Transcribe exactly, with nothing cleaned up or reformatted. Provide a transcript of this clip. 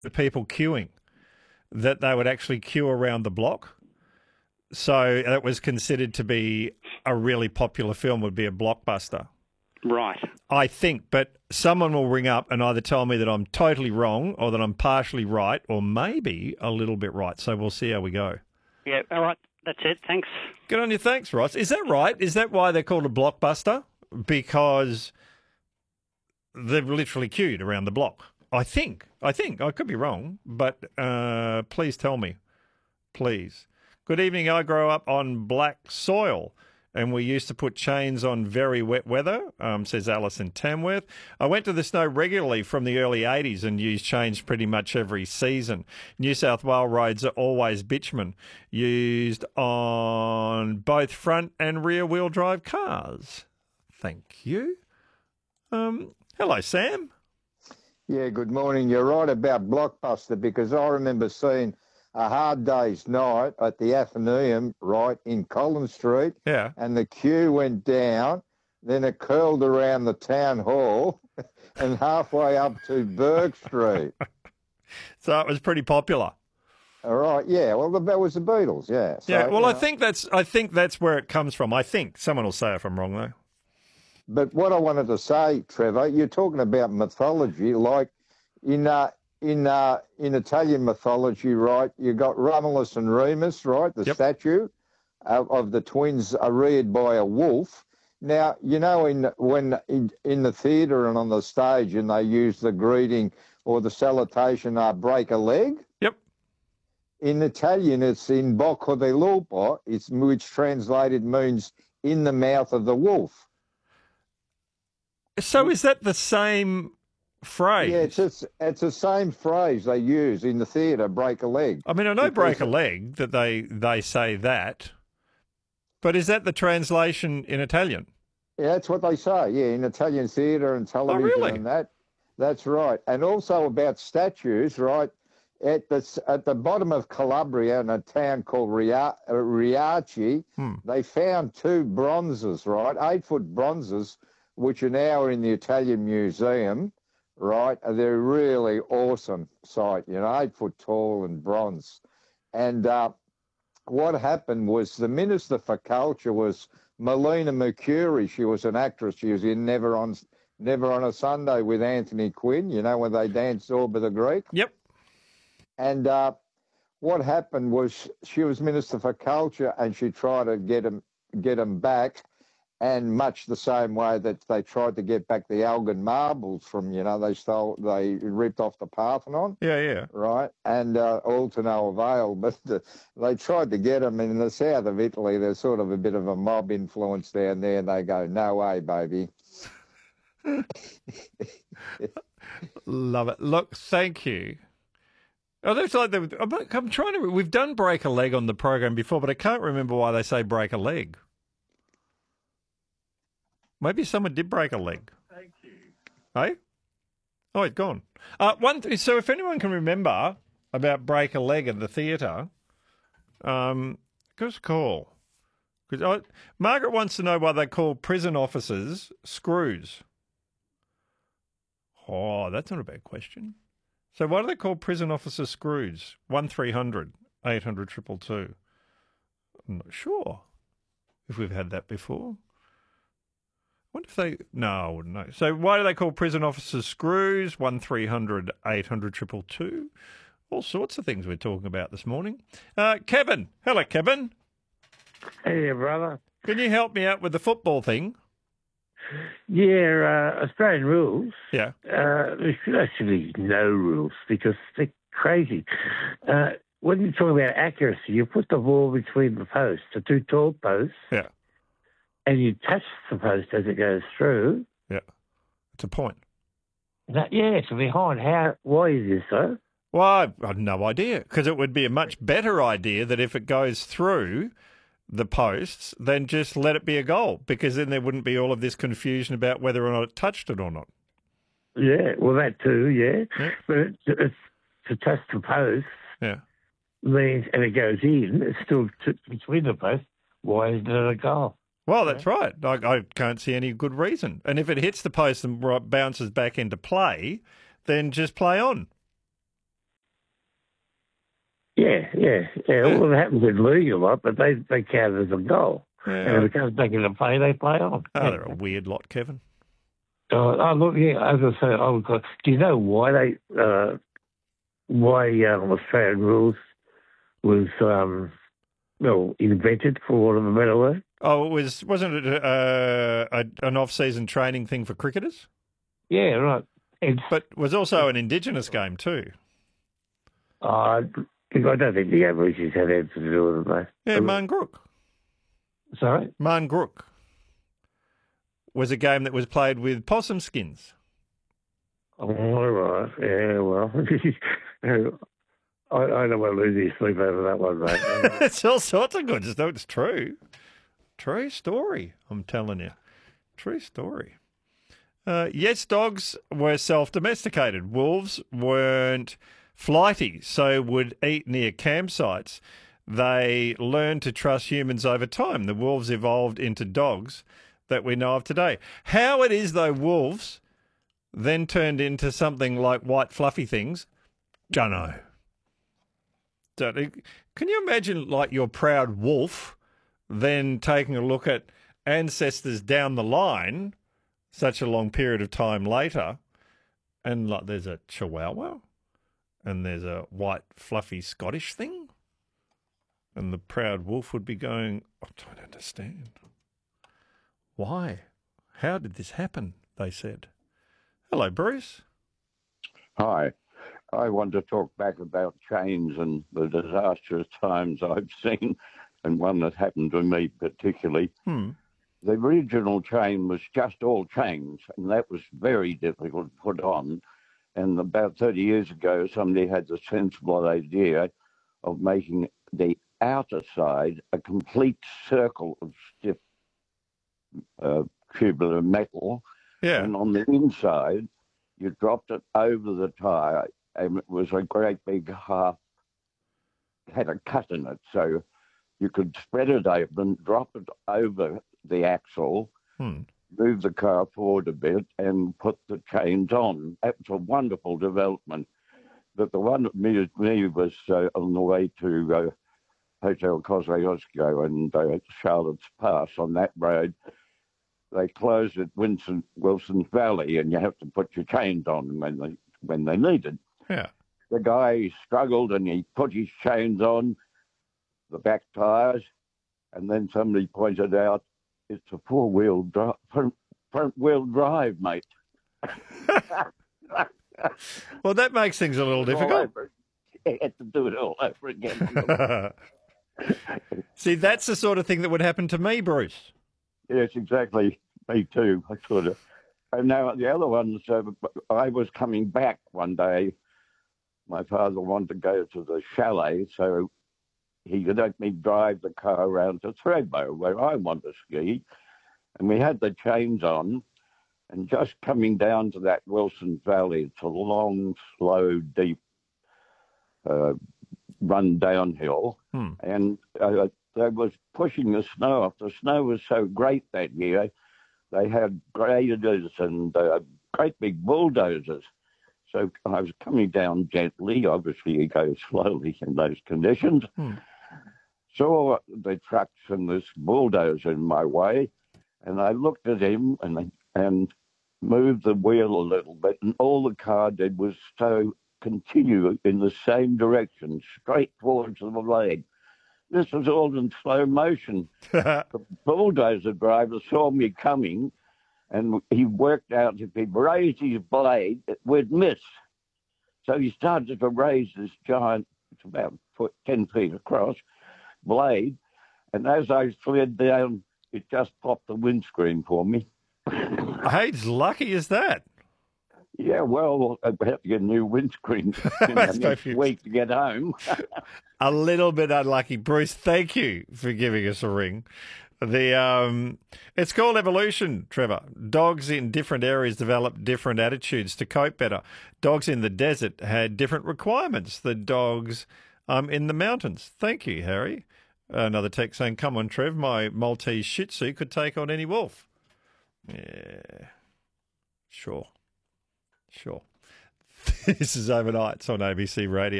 the people queuing, that they would actually queue around the block. So that was considered to be a really popular film, would be a blockbuster. Right. I think, but someone will ring up and either tell me that I'm totally wrong or that I'm partially right or maybe a little bit right. So we'll see how we go. Yeah, all right. That's it. Thanks. Good on you. Thanks, Ross. Is that right? Is that why they're called a blockbuster? Because they've literally queued around the block. I think. I think. I could be wrong, but uh, please tell me. Please. Good evening. I grew up on black soil, and we used to put chains on very wet weather, um, says Alison Tamworth. I went to the snow regularly from the early eighties and used chains pretty much every season. New South Wales roads are always bitumen, used on both front and rear wheel drive cars. Thank you. Um, hello, Sam. Yeah, good morning. You're right about Blockbuster because I remember seeing A Hard Day's Night at the Athenaeum, right, in Collins Street. Yeah. And the queue went down, then it curled around the town hall and halfway up to Burke Street. So it was pretty popular. All right, yeah. Well, that was the Beatles, yeah. So, Yeah, well, you I know. think that's I think that's where it comes from. I think someone will say if I'm wrong though. But what I wanted to say, Trevor, you're talking about mythology, like in uh, in uh, in Italian mythology, right? You got Romulus and Remus, right? The Yep. statue of, of the twins are reared by a wolf. Now, you know, in when in, in the theatre and on the stage, and they use the greeting or the salutation, uh, break a leg. Yep. In Italian, it's in bocca del lupo, it's, which translated means in the mouth of the wolf. So is that the same phrase? Yeah, it's it's, it's the same phrase they use in the theatre, break a leg. I mean, I know Because break a it- leg that they they say that, but is that the translation in Italian? Yeah, that's what they say, yeah, in Italian theatre and television really? and that. That's right. And also about statues, right? At the, at the bottom of Calabria in a town called Ria, uh, Riace, Hmm. they found two bronzes, right? Eight-foot bronzes, which are now in the Italian Museum, right? They're really awesome sight, you know, eight foot tall and bronze. And uh, what happened was the Minister for Culture was Melina Mercuri. She was an actress. She was in Never on Never on a Sunday with Anthony Quinn, you know, when they danced Zorba the Greek. Yep. And uh, what happened was she was Minister for Culture and she tried to get him, get him back. And much the same way that they tried to get back the Elgin marbles from, you know, they stole, they ripped off the Parthenon. Yeah, yeah. Right, and uh, all to no avail. But uh, they tried to get them in the south of Italy. There's sort of a bit of a mob influence down there, and they go, "No way, baby." Love it. Look, thank you. Oh, that's like the, I'm, I'm trying to. We've done break a leg on the program before, but I can't remember why they say break a leg. Maybe someone did break a leg. Thank you. Hey? Oh, it's gone. Uh, one th- so if anyone can remember about break a leg at the theatre, um, give us a call. Because Margaret wants to know why they call prison officers screws. Oh, that's not a bad question. So why do they call prison officers screws? One three hundred eight hundred triple two. I'm not sure if we've had that before. I wonder if they... No, I wouldn't know. So why do they call prison officers screws? One three hundred eight hundred triple two. All sorts of things we're talking about this morning. Uh, Kevin. Hello, Kevin. Hey, brother. Can you help me out with the football thing? Yeah, uh, Australian rules. Yeah. Uh, there should actually be no rules because they're crazy. Uh, when you talk about accuracy, you put the ball between the posts, the two tall posts, Yeah. and you touch the post as it goes through. Yeah. It's a point. That, yeah, it's behind. How? Why is this so? Well, I've I've no idea, because it would be a much better idea that if it goes through the posts, then just let it be a goal, because then there wouldn't be all of this confusion about whether or not it touched it or not. Yeah, well, that too, yeah. Yeah. But it, it's to touch the post Yeah. means, and it goes in, it's still t- between the posts. Why is it a goal? Well, that's right. I, I can't see any good reason. And if it hits the post and bounces back into play, then just play on. Yeah, yeah, yeah. Well, it happens in league a lot, but they, they count it as a goal. Yeah. And if it comes back into play, they play on. Oh, Yeah. they're a weird lot, Kevin. Oh, oh, look, yeah, as I say, I was, do you know why they, uh, why um, Australian rules was, um, well, invented, for want of a better word? Oh, it was, wasn't it uh, a, an off-season training thing for cricketers? Yeah, right. It's, But it was also an Indigenous game too. uh, I don't think the Aborigines had anything to do with it, mate. Yeah, Marngrook. Sorry? Marngrook was a game that was played with possum skins. Oh, all right. Yeah, well, I, I don't want to lose any sleep over that one, mate. It's all sorts of good stuff. It's true. True story, I'm telling you. True story. Uh, yes, dogs were self-domesticated. Wolves weren't flighty, so would eat near campsites. They learned to trust humans over time. The wolves evolved into dogs that we know of today. How it is, though, wolves then turned into something like white fluffy things, dunno. Can you imagine, like, your proud wolf then taking a look at ancestors down the line such a long period of time later, and like there's a Chihuahua and there's a white fluffy Scottish thing, and the proud wolf would be going, I don't understand. Why? How did this happen? They said. Hello, Bruce. Hi. I want to talk back about chains and the disastrous times I've seen, and one that happened to me particularly. Hmm. The original chain was just all chains, and that was very difficult to put on. And about thirty years ago, somebody had the sensible idea of making the outer side a complete circle of stiff uh, tubular metal. Yeah. And on the inside, you dropped it over the tyre, and it was a great big half, had a cut in it. So you could spread it open, drop it over the axle, Hmm. move the car forward a bit, and put the chains on. That was a wonderful development. But the one that amused me was uh, on the way to uh, Hotel Kosciuszko and uh, Charlotte's Pass. On that road, they closed at Winston, Wilson's Valley, and you have to put your chains on when they when they needed. Yeah. The guy struggled and he put his chains on the back tyres, and then somebody pointed out it's a four-wheel drive, front, front wheel drive, mate. Well, that makes things a little difficult. He had to do it all over again. See, that's the sort of thing that would happen to me, Bruce. Yes, exactly. Me too. I sort of. And now the other ones, uh, I was coming back one day. My father wanted to go to the chalet, so he could let me drive the car around to Thredbo, where I want to ski. And we had the chains on, and just coming down to that Wilson Valley, it's a long, slow, deep uh, run downhill. Hmm. And uh, they was pushing the snow off. The snow was so great that year. They had graders and uh, great big bulldozers. So I was coming down gently. Obviously, you go slowly in those conditions. Hmm. Saw the trucks and this bulldozer in my way, and I looked at him and and moved the wheel a little bit, and all the car did was so continue in the same direction, straight towards the leg. This was all in slow motion. The bulldozer driver saw me coming, and he worked out if he raised his blade, it would miss. So he started to raise this giant, it's about foot, ten feet across, blade, and as I slid down, it just popped the windscreen for me. How lucky is that? Yeah, well, I have to get a new windscreen in the next week to get home. A little bit unlucky. Bruce, thank you for giving us a ring. The um, It's called evolution, Trevor. Dogs in different areas develop different attitudes to cope better. Dogs in the desert had different requirements than dogs um, in the mountains. Thank you, Harry. Another text saying, come on, Trev, my Maltese Shih Tzu could take on any wolf. Yeah, sure. Sure. This is Overnights on A B C Radio.